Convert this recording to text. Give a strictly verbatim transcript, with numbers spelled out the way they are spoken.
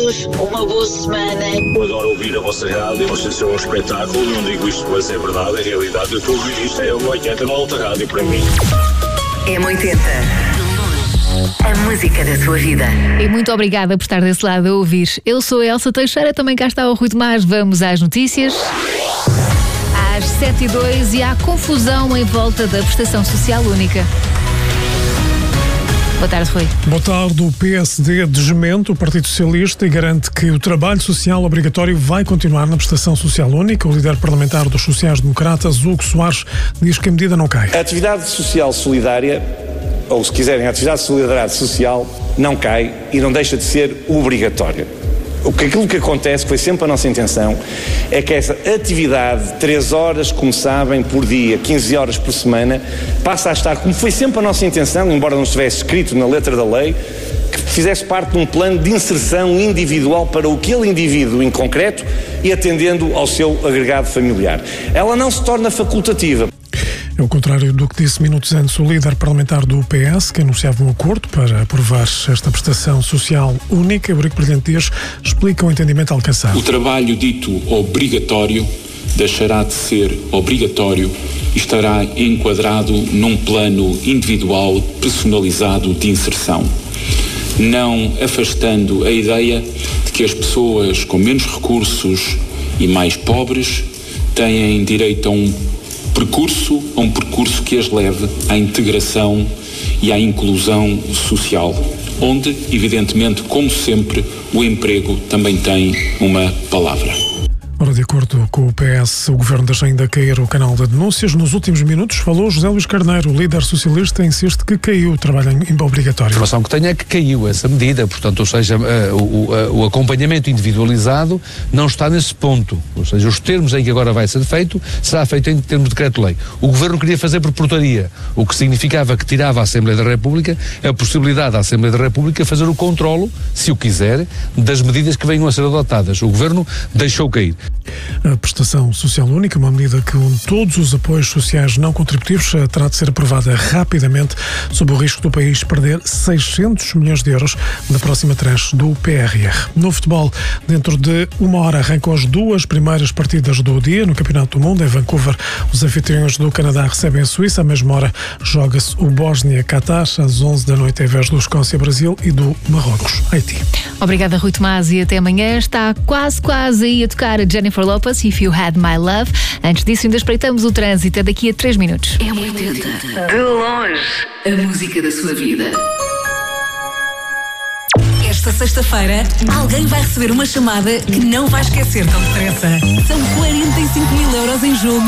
todos uma boa semana. Eu adoro ouvir a vossa rádio, vocês são um espetáculo, não digo isto para ser verdade, é realidade. Eu estou a ouvir isto, é uma oitenta na alta rádio para mim. M oitenta, a música da sua vida. E muito obrigada por estar desse lado a ouvir. Eu sou a Elsa Teixeira, também cá está o Rui Tomás. Vamos às notícias. Às sete e dois e há confusão em volta da prestação social única. Boa tarde, Rui. Boa tarde. O P S D desmente o Partido Socialista e garante que o trabalho social obrigatório vai continuar na prestação social única. O líder parlamentar dos sociais-democratas, Hugo Soares, diz que a medida não cai. A atividade social solidária, ou se quiserem, a atividade de solidariedade social, não cai e não deixa de ser obrigatória. O que, aquilo que acontece, que foi sempre a nossa intenção, é que essa atividade, três horas, como sabem, por dia, quinze horas por semana, passa a estar, como foi sempre a nossa intenção, embora não estivesse escrito na letra da lei, que fizesse parte de um plano de inserção individual para aquele indivíduo em concreto e atendendo ao seu agregado familiar. Ela não se torna facultativa. É o contrário do que disse minutos antes o líder parlamentar do P S, que anunciava um acordo para aprovar esta prestação social única. Eurico Brilhante Dias explica o entendimento alcançado. O trabalho dito obrigatório deixará de ser obrigatório e estará enquadrado num plano individual personalizado de inserção, não afastando a ideia de que as pessoas com menos recursos e mais pobres têm direito a um percurso, a um percurso que as leve à integração e à inclusão social, onde, evidentemente, como sempre, o emprego também tem uma palavra. Ora, de acordo com o P S, o Governo deixa ainda cair o canal de denúncias. Nos últimos minutos falou José Luís Carneiro, o líder socialista, insiste que caiu o trabalho em obrigatório. A informação que tenho é que caiu essa medida, portanto, ou seja, uh, o, uh, o acompanhamento individualizado não está nesse ponto. Ou seja, os termos em que agora vai ser feito, será feito em termos de decreto-lei. O Governo queria fazer por portaria, o que significava que tirava à Assembleia da República a possibilidade da Assembleia da República fazer o controlo, se o quiser, das medidas que venham a ser adotadas. O Governo deixou cair. A prestação social única, uma medida que une todos os apoios sociais não contributivos, terá de ser aprovada rapidamente, sob o risco do país perder seiscentos milhões de euros na próxima tranche do P R R. No futebol, dentro de uma hora arrancam as duas primeiras partidas do dia no Campeonato do Mundo. Em Vancouver, os anfitriões do Canadá recebem a Suíça. À mesma hora joga-se o Bósnia-Catar, às onze da noite, em vez do Escócia-Brasil e do Marrocos-Haiti. Obrigada, Rui Tomás, e até amanhã. Está quase, quase aí a tocar a Jennifer Lopez, If You Had My Love. Antes disso, ainda espreitamos o trânsito. É daqui a três minutos. M oitenta, de longe, a música da sua vida. Esta sexta-feira, alguém vai receber uma chamada que não vai esquecer tão depressa. São quarenta e cinco mil euros em jogo